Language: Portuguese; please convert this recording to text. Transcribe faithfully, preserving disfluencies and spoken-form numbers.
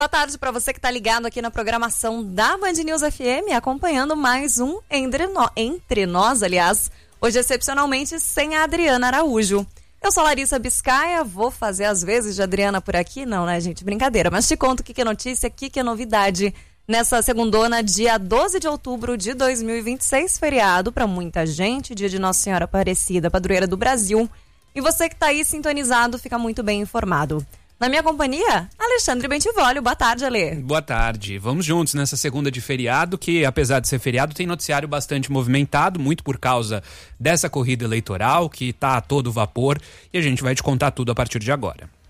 Boa tarde para você que está ligado aqui na programação da Band News F M, acompanhando mais um Entre, no... Entre Nós, aliás, hoje excepcionalmente sem a Adriana Araújo. Eu sou Larissa Biscaia, vou fazer as vezes de Adriana por aqui, não, né, gente? Brincadeira, mas te conto o que, que é notícia, o que, que é novidade nessa segundona, dia doze de outubro de dois mil e vinte e seis, feriado para muita gente, dia de Nossa Senhora Aparecida, padroeira do Brasil. E você que está aí sintonizado, fica muito bem informado. Na minha companhia, Alexandre Bentivolio. Boa tarde, Ale. Boa tarde. Vamos juntos nessa segunda de feriado, que apesar de ser feriado, tem noticiário bastante movimentado, muito por causa dessa corrida eleitoral, que está a todo vapor, e a gente vai te contar tudo a partir de agora.